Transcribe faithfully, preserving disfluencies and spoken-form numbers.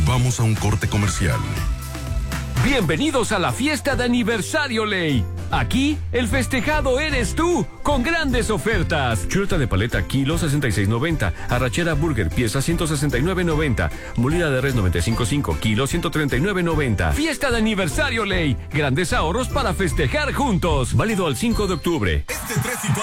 Vamos a un corte comercial. Bienvenidos a la fiesta de aniversario Ley. Aquí, el festejado eres tú, con grandes ofertas. Chuleta de paleta, kilo sesenta y seis noventa. Arrachera burger, pieza ciento sesenta y nueve noventa. Molida de res noventa y cinco cinco, kilo ciento treinta y nueve noventa. Fiesta de aniversario Ley. Grandes ahorros para festejar juntos. Válido al cinco de octubre. Este tres y cuatro